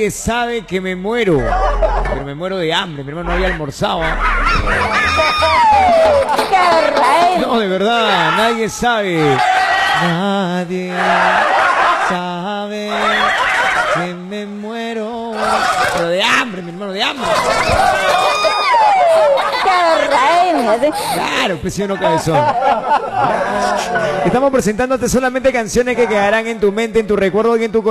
Nadie sabe que me muero. Pero me muero de hambre. Mi hermano no había almorzado. ¡Qué rey! No, de verdad, nadie sabe. Nadie sabe que me muero. Pero de hambre, mi hermano, de hambre. ¡Qué rey! Claro, pues sí o no, cabezón. Estamos presentándote solamente canciones que quedarán en tu mente, en tu recuerdo y en tu corazón.